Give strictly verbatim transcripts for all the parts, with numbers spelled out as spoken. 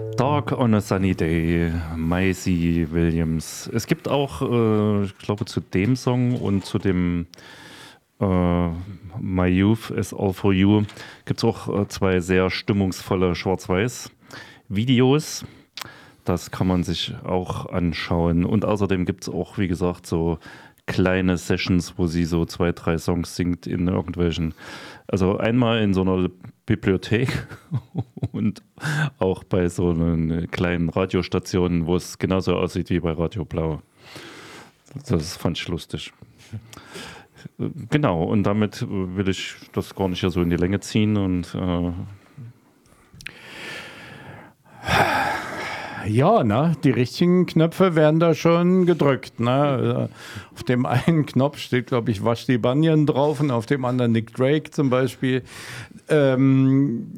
Dark on a Sunny Day, Maisie Williams. Es gibt auch, äh, ich glaube, zu dem Song und zu dem äh, My Youth is All For You gibt es auch äh, zwei sehr stimmungsvolle Schwarz-Weiß-Videos. Das kann man sich auch anschauen. Und außerdem gibt es auch, wie gesagt, so kleine Sessions, wo sie so zwei, drei Songs singt in irgendwelchen, also einmal in so einer Bibliothek und auch bei so einer kleinen Radiostation, wo es genauso aussieht wie bei Radio Blau. Das fand ich lustig. Genau, und damit will ich das gar nicht so in die Länge ziehen und äh Ja, ne, die richtigen Knöpfe werden da schon gedrückt. Ne? Auf dem einen Knopf steht, glaube ich, Vashti Bunyan drauf und auf dem anderen Nick Drake zum Beispiel. Ähm,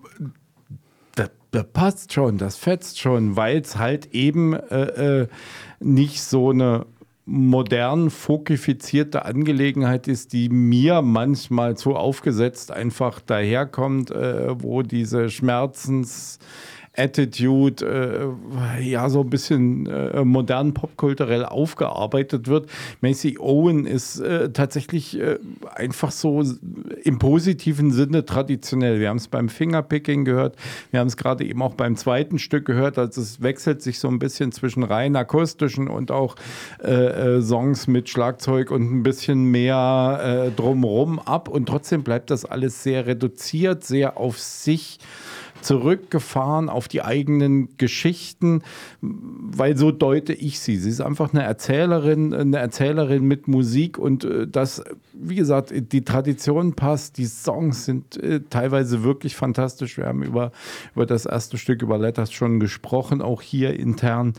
das, das passt schon, das fetzt schon, weil es halt eben äh, äh, nicht so eine modern fokifizierte Angelegenheit ist, die mir manchmal so aufgesetzt einfach daherkommt, äh, wo diese Schmerzens Attitude äh, ja so ein bisschen äh, modern popkulturell aufgearbeitet wird. Macy Owen ist äh, tatsächlich äh, einfach so im positiven Sinne traditionell. Wir haben es beim Fingerpicking gehört, wir haben es gerade eben auch beim zweiten Stück gehört, also es wechselt sich so ein bisschen zwischen rein akustischen und auch äh, äh, Songs mit Schlagzeug und ein bisschen mehr äh, drumherum ab und trotzdem bleibt das alles sehr reduziert, sehr auf sich zurückgefahren, auf die eigenen Geschichten, weil so deute ich sie. Sie ist einfach eine Erzählerin, eine Erzählerin mit Musik und äh, das, wie gesagt, die Tradition passt, die Songs sind äh, teilweise wirklich fantastisch. Wir haben über, über das erste Stück, über Letters schon gesprochen, auch hier intern.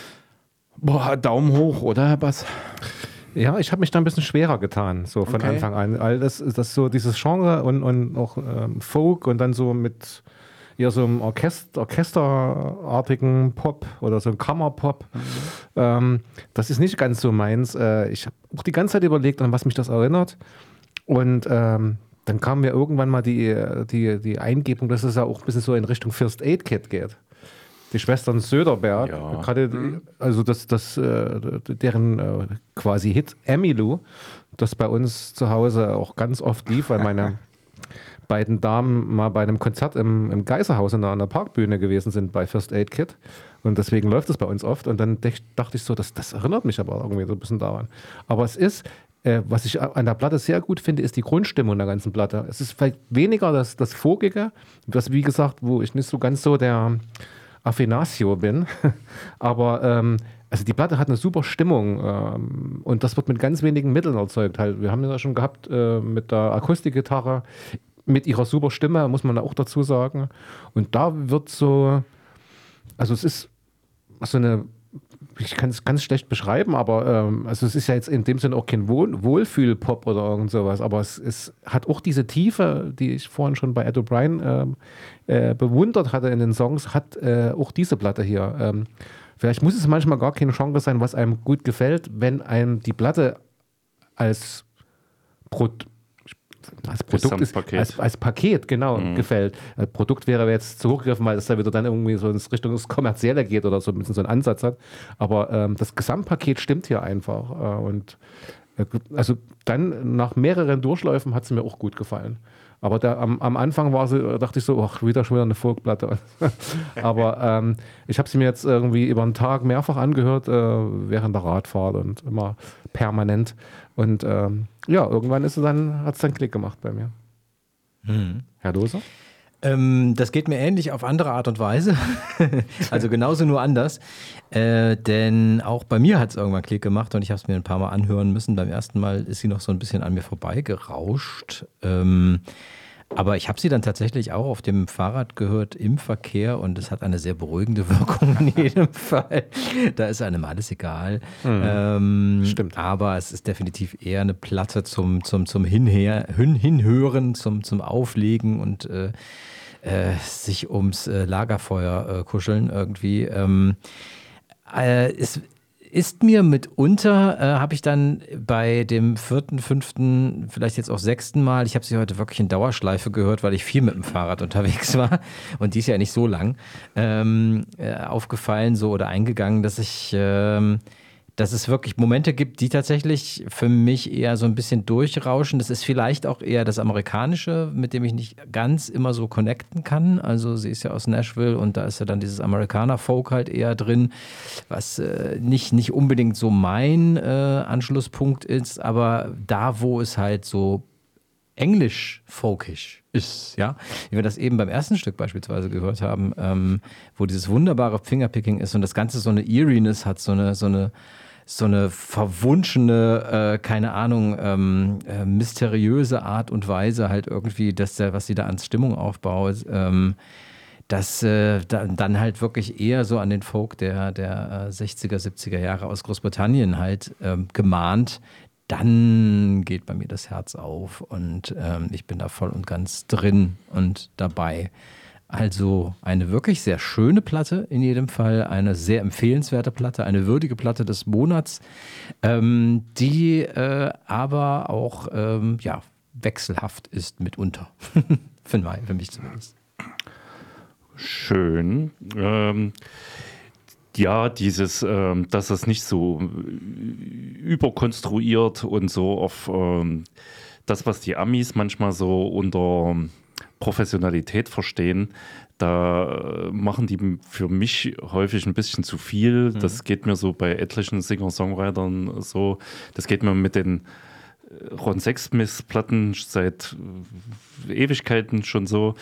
Boah, Daumen hoch, oder, Herr Bass? Ja, ich habe mich da ein bisschen schwerer getan, so von Okay. Anfang an. All das, das so dieses Genre und, und auch ähm, Folk und dann so mit eher so einem Orchester, orchesterartigen Pop oder so einem Kammerpop. Mhm. Ähm, das ist nicht ganz so meins. Äh, ich habe auch die ganze Zeit überlegt, an was mich das erinnert. Und ähm, dann kam mir irgendwann mal die, die, die Eingebung, dass es ja auch ein bisschen so in Richtung First Aid Kit geht. Die Schwestern Söderberg, Ja. gerade, mhm. also das, das, äh, deren äh, quasi Hit Emmylou, das bei uns zu Hause auch ganz oft lief, weil meine beiden Damen mal bei einem Konzert im, im Geiserhaus in der, an der Parkbühne gewesen sind bei First Aid Kit. Und deswegen läuft es bei uns oft. Und dann dachte ich so, das, das erinnert mich aber irgendwie so ein bisschen daran. Aber es ist, äh, was ich an der Platte sehr gut finde, ist die Grundstimmung der ganzen Platte. Es ist vielleicht weniger das, das Vogige, das, wie gesagt, wo ich nicht so ganz so der Affinatio bin. Aber ähm, also die Platte hat eine super Stimmung ähm, und das wird mit ganz wenigen Mitteln erzeugt. Halt, wir haben ja schon gehabt äh, mit der Akustikgitarre, mit ihrer super Stimme, muss man auch dazu sagen. Und da wird so, also es ist so eine, ich kann es ganz schlecht beschreiben, aber ähm, also es ist ja jetzt in dem Sinne auch kein Wohl, Wohlfühl-Pop oder irgend sowas, aber es, es hat auch diese Tiefe, die ich vorhin schon bei Ed O'Brien äh, äh, bewundert hatte in den Songs, hat äh, auch diese Platte hier. Ähm, vielleicht muss es manchmal gar kein Genre sein, was einem gut gefällt, wenn einem die Platte als Produkt als Produkt ist, als, als Paket, genau, mhm. gefällt. Als Produkt wäre jetzt zu hochgegriffen, weil es da wieder dann irgendwie so in Richtung des Kommerzielle geht oder so ein bisschen so einen Ansatz hat. Aber ähm, das Gesamtpaket stimmt hier einfach. Äh, und äh, also dann nach mehreren Durchläufen hat es mir auch gut gefallen. Aber da, am, am Anfang war sie, dachte ich so, ach, wieder schon wieder eine Folkplatte. Aber ähm, ich habe sie mir jetzt irgendwie über einen Tag mehrfach angehört, äh, während der Radfahrt und immer permanent. Und ähm, ja, irgendwann ist es dann, hat es dann Klick gemacht bei mir. Mhm. Herr Doser? Ähm, das geht mir ähnlich auf andere Art und Weise. Also genauso nur anders. Äh, denn auch bei mir hat es irgendwann Klick gemacht und ich habe es mir ein paar Mal anhören müssen. Beim ersten Mal ist sie noch so ein bisschen an mir vorbeigerauscht. Ähm, aber ich habe sie dann tatsächlich auch auf dem Fahrrad gehört im Verkehr und es hat eine sehr beruhigende Wirkung in jedem Fall. Da ist einem alles egal. Mhm. Ähm, Stimmt. Aber es ist definitiv eher eine Platte zum, zum, zum Hinher, hin, Hinhören, zum, zum Auflegen und äh, äh, sich ums äh, Lagerfeuer äh, kuscheln irgendwie. Ähm, äh, es ist mir mitunter, äh, habe ich dann bei dem vierten, fünften, vielleicht jetzt auch sechsten Mal, ich habe sie heute wirklich in Dauerschleife gehört, weil ich viel mit dem Fahrrad unterwegs war und die ist ja nicht so lang, ähm, äh, aufgefallen so oder eingegangen, dass ich... Ähm, dass es wirklich Momente gibt, die tatsächlich für mich eher so ein bisschen durchrauschen. Das ist vielleicht auch eher das Amerikanische, mit dem ich nicht ganz immer so connecten kann. Also sie ist ja aus Nashville und da ist ja dann dieses Amerikaner-Folk halt eher drin, was äh, nicht, nicht unbedingt so mein äh, Anschlusspunkt ist, aber da, wo es halt so englisch-folkisch ist, ja, wie wir das eben beim ersten Stück beispielsweise gehört haben, ähm, wo dieses wunderbare Fingerpicking ist und das Ganze so eine Eeriness hat, so eine, so eine so eine verwunschene, äh, keine Ahnung, ähm, äh, mysteriöse Art und Weise halt irgendwie, dass der, was sie da an Stimmung aufbaut, ähm, das äh, da, dann halt wirklich eher so an den Folk der, der äh, sechziger, siebziger Jahre aus Großbritannien halt ähm, gemahnt, dann geht bei mir das Herz auf und ähm, ich bin da voll und ganz drin und dabei. Also eine wirklich sehr schöne Platte in jedem Fall, eine sehr empfehlenswerte Platte, eine würdige Platte des Monats, ähm, die äh, aber auch ähm, ja, wechselhaft ist mitunter. für, mich, für mich zumindest. Schön. Ähm, ja, dieses, ähm, dass es nicht so überkonstruiert und so auf ähm, das, was die Amis manchmal so unter Professionalität verstehen, da machen die für mich häufig ein bisschen zu viel. Mhm. Das geht mir so bei etlichen Singer-Songwritern so. Das geht mir mit den Ron Sexsmith-Platten seit Ewigkeiten schon so.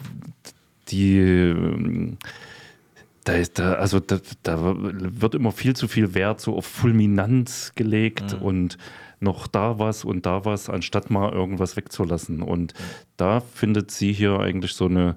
Die Da ist da, also da, da wird immer viel zu viel Wert so auf Fulminanz gelegt mhm. und noch da was und da was, anstatt mal irgendwas wegzulassen. Und mhm. da findet sie hier eigentlich so eine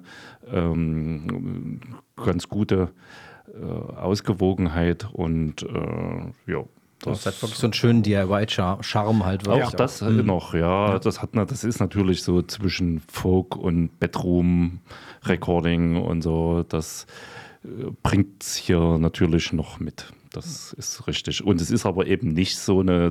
ähm, ganz gute äh, Ausgewogenheit und äh, ja. Das, das hat wirklich so einen schönen D I Y-Charme halt. Auch das auch. noch, ja. ja. Das, hat, das ist natürlich so zwischen Folk und Bedroom-Recording und so, das bringt es hier natürlich noch mit. Das ist richtig. Und es ist aber eben nicht so eine,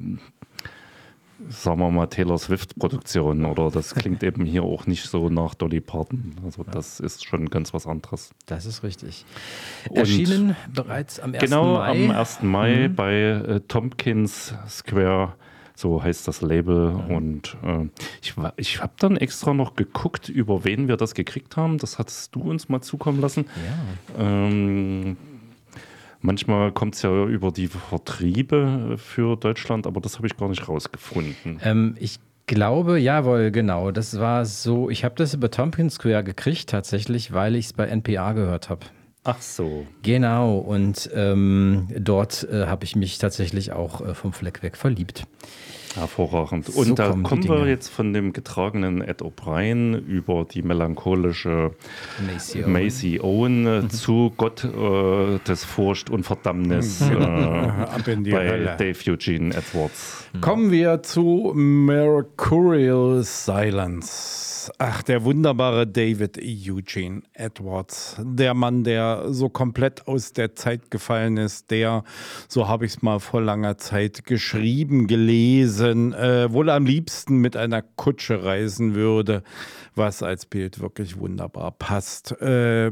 sagen wir mal, Taylor Swift-Produktion oder das klingt eben hier auch nicht so nach Dolly Parton. Also das ist schon ganz was anderes. Das ist richtig. Und erschienen bereits am ersten genau, Mai. Genau, am ersten Mai mhm. bei äh, Tompkins Square. So heißt das Label. Mhm. Und äh, ich, ich habe dann extra noch geguckt, über wen wir das gekriegt haben. Das hattest du uns mal zukommen lassen. Ja. Ähm, manchmal kommt es ja über die Vertriebe für Deutschland, aber das habe ich gar nicht rausgefunden. Ähm, ich glaube, jawohl, genau. Das war so, ich habe das über Tompkins Square gekriegt tatsächlich, weil ich es bei N P R gehört habe. Ach so. Genau, und ähm, dort äh, habe ich mich tatsächlich auch äh, vom Fleck weg verliebt. Hervorragend. So und da kommen kommen die wir Dinge. jetzt von dem getragenen Ed O'Brien über die melancholische Macy Macy Owen, Owen mhm. zu Gott äh, des Furcht und Verdammnis äh, Ab in die bei Hölle. Dave Eugene Edwards. Mhm. Kommen wir zu Mercurial Silence. Ach, der wunderbare David Eugene Edwards. Der Mann, der so komplett aus der Zeit gefallen ist, der, so habe ich es mal vor langer Zeit geschrieben, gelesen, äh, wohl am liebsten mit einer Kutsche reisen würde, was als Bild wirklich wunderbar passt. Äh,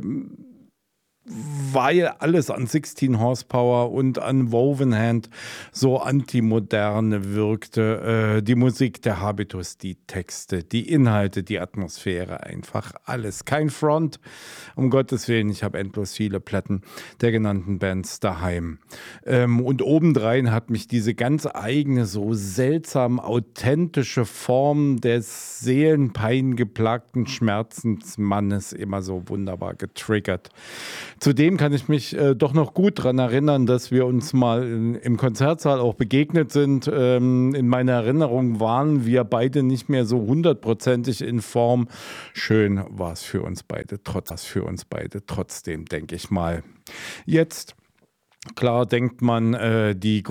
weil alles an sechzehn Horsepower und an Woven Hand so antimoderne wirkte. Äh, die Musik, der Habitus, die Texte, die Inhalte, die Atmosphäre, einfach alles. Kein Front, um Gottes Willen, ich habe endlos viele Platten der genannten Bands daheim. Ähm, und obendrein hat mich diese ganz eigene, so seltsam authentische Form des seelenpeingeplagten Schmerzensmannes immer so wunderbar getriggert. Zudem kann ich mich äh, doch noch gut daran erinnern, dass wir uns mal in, im Konzertsaal auch begegnet sind. Ähm, in meiner Erinnerung waren wir beide nicht mehr so hundertprozentig in Form. Schön war es für uns beide, trotz für uns beide trotzdem, denke ich mal. Jetzt, klar denkt man, äh, die